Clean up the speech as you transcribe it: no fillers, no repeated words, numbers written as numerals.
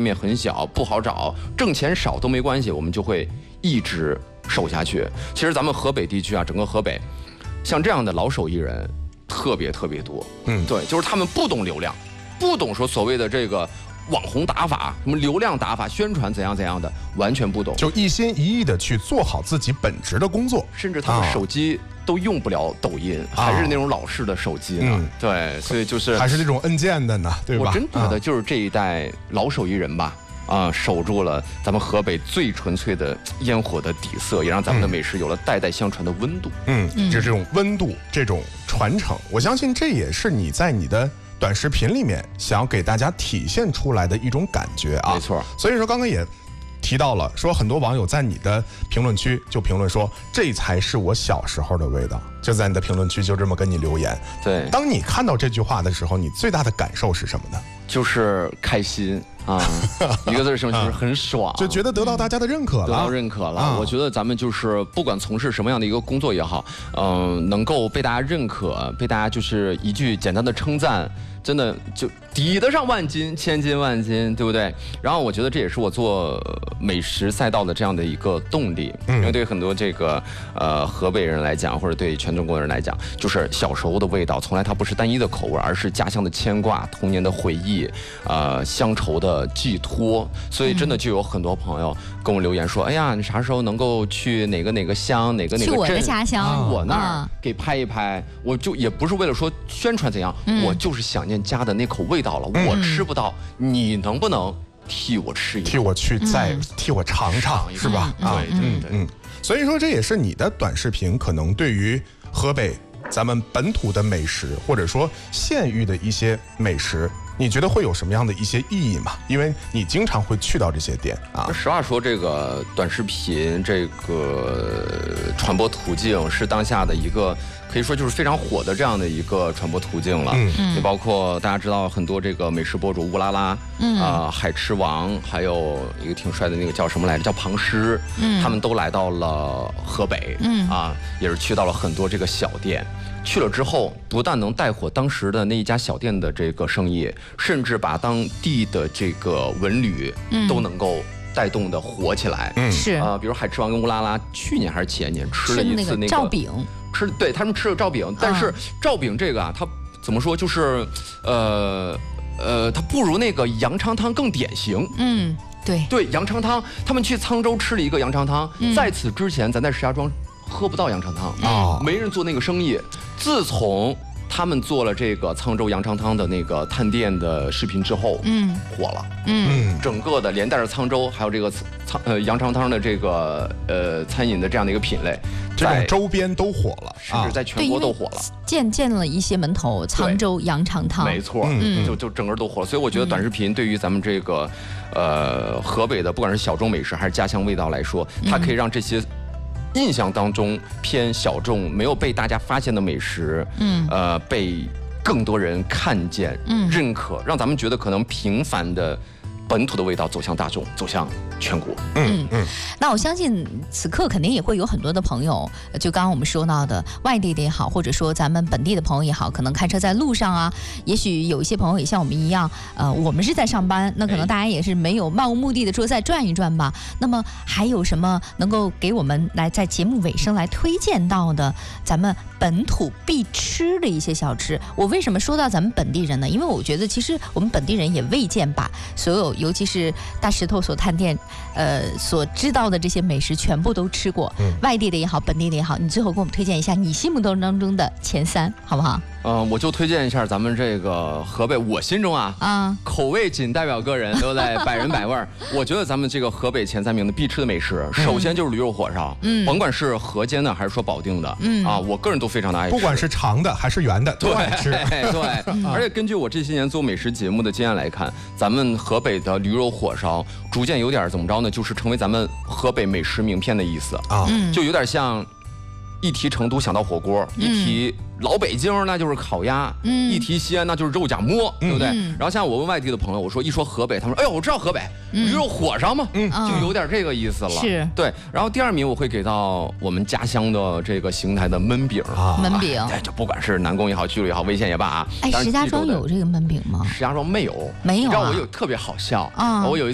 面很小，不好找，挣钱少都没关系，我们就会一直守下去。其实咱们河北地区啊，整个河北，像这样的老手艺人特别多。对，就是他们不懂流量，不懂说所谓的这个网红打法，什么流量打法、宣传怎样的，完全不懂， 就一心一意的去做好自己本职的工作， 甚至他们手机都用不了抖音，还是那种老式的手机呢。对，所以就是还是那种按键的呢，对吧？ 我真觉得就是这一代老手艺人吧。守住了咱们河北最纯粹的烟火的底色，也让咱们的美食有了代代相传的温度。 就是这种温度，这种传承，我相信这也是你在你的短视频里面想要给大家体现出来的一种感觉啊。 没错。 所以说刚刚也提到了，说很多网友在你的评论区就评论说，这才是我小时候的味道，就在你的评论区就这么跟你留言。 对， 当你看到这句话的时候，你最大的感受是什么呢？ 就是开心啊，一个字就是很爽， 就觉得得到大家的认可了， 得到认可了。我觉得咱们就是不管从事什么样的一个工作也好，能够被大家认可，被大家就是一句简单的称赞，真的就抵得上万金、千金万金，对不对？然后我觉得这也是我做美食赛道的这样的一个动力，因为对很多这个河北人来讲，或者对全中国人来讲，就是小时候的味道，从来它不是单一的口味，而是家乡的牵挂、童年的回忆，乡愁的寄托。所以真的就有很多朋友跟我留言说，哎呀，你啥时候能够去哪个乡、哪个镇， 去我的家乡， 我那儿给拍一拍。我就也不是为了说宣传怎样，我就是想念家的那口味道了。我吃不到，你能不能替我吃一个？ 替我去再替我尝尝，是吧？ 对。 所以说这也是你的短视频可能对于河北咱们本土的美食，或者说县域的一些美食，你觉得会有什么样的一些意义吗？因为你经常会去到这些店啊。 实话说，这个短视频这个传播途径是当下的一个可以说就是非常火的这样的一个传播途径了。也包括大家知道很多这个美食博主乌拉拉，海吃王，还有一个挺帅的那个叫什么来着，叫庞师，他们都来到了河北，也是去到了很多这个小店。去了之后，不但能带火当时的那一家小店的这个生意，甚至把当地的这个文旅都能够带动的火起来。 是比如海吃王跟乌拉拉去年还是前年吃了一次那个赵饼， 对他们吃了赵饼，但是赵饼这个啊，它怎么说就是它不如那个羊肠汤更典型。 对， 羊肠汤，他们去沧州吃了一个羊肠汤，在此之前咱在石家庄喝不到羊肠汤，没人做那个生意。自从他们做了这个沧州羊肠汤的那个探店的视频之后，火了，整个的连带着沧州还有这个羊肠汤的这个餐饮的这样的一个品类， 这种周边都火了， 甚至在全国都火了， 建了一些门头，沧州羊肠汤， 没错，就整个都火了。所以我觉得短视频对于咱们这个河北的不管是小众美食还是家乡味道来说，它可以让这些印象当中偏小众、没有被大家发现的美食，被更多人看见、认可，让咱们觉得可能平凡的本土的味道走向大众，走向全国。 那我相信此刻肯定也会有很多的朋友，就刚刚我们说到的外地的也好，或者说咱们本地的朋友也好，可能开车在路上啊，也许有一些朋友也像我们一样，我们是在上班，那可能大家也是没有漫无目的的说再转一转吧。那么还有什么能够给我们来在节目尾声来推荐到的咱们本土必吃的一些小吃？我为什么说到咱们本地人呢？因为我觉得其实我们本地人也未见把所有，尤其是大石头所探店所知道的这些美食全部都吃过，外地的也好，本地的也好，你最后给我们推荐一下你心目当中的前3，好不好？ 我就推荐一下咱们这个河北，我心中口味仅代表个人，对不对？百人百味。我觉得咱们这个河北前3名的必吃的美食，首先就是驴肉火烧，甭管是河间的还是说保定的，我个人都非常的爱吃， 不管是长的还是圆的都爱吃。 对，而且根据我这些年做美食节目的经验来看，咱们河北的驴肉火烧逐渐有点怎么着呢？就是成为咱们河北美食名片的意思就有点像一提成都想到火锅，一提老北京那就是烤鸭，一提西安那就是肉夹馍，对不对？然后像我问外地的朋友，我说一说河北，他们说哎呦我知道河北驴肉火烧嘛，就有点这个意思了。 是， 对。然后第2名我会给到我们家乡的这个邢台的焖饼焖饼， 就不管是南宫也好，巨鹿也好，魏县也罢石家庄有这个焖饼吗？ 石家庄没有。 你知道我有特别好笑我有一